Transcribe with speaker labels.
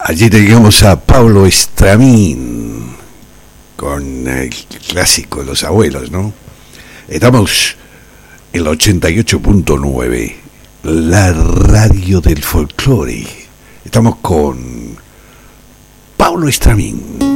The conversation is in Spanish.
Speaker 1: Allí teníamos a Pablo Estramín con el clásico de los abuelos, ¿no? Estamos en la 88.9, la radio del folclore. Estamos con Pablo Estramín.